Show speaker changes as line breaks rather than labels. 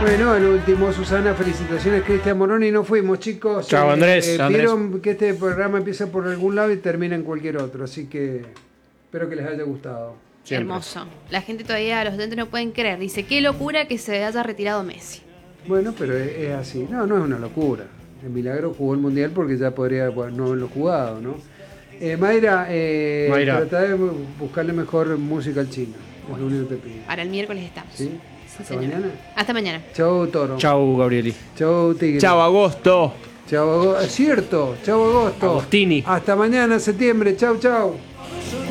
Bueno, el último, Susana, felicitaciones, Cristian Moroni. No fuimos, chicos.
Chao, Andrés.
Vieron que este programa empieza por algún lado y termina en cualquier otro, así que espero que les haya gustado.
Siempre.
Hermoso. La gente todavía, los oyentes no pueden creer. Dice, qué locura que se haya retirado Messi.
Bueno, pero es así. No, no es una locura. El milagro jugó el Mundial porque ya podría no haberlo jugado, ¿no? Mayra, trata de buscarle mejor música al chino. Es lo único que te pido.
Para el miércoles estamos.
¿Sí?
Sí,
¿Hasta
señor.
mañana?
Hasta mañana.
Chau, Toro.
Chau, Gabrieli.
Chau, Tigre.
Chau, Agosto.
Chau, es cierto. Chau, Agosto.
Agostini.
Hasta mañana, septiembre. Chau, chau.